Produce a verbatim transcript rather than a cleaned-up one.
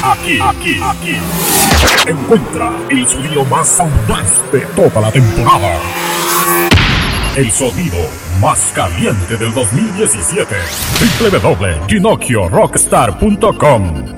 aquí, aquí, aquí. Encuentra el sonido más audaz de toda la temporada. El sonido más caliente del dos mil diecisiete. w w w punto ginocchio rockstar punto com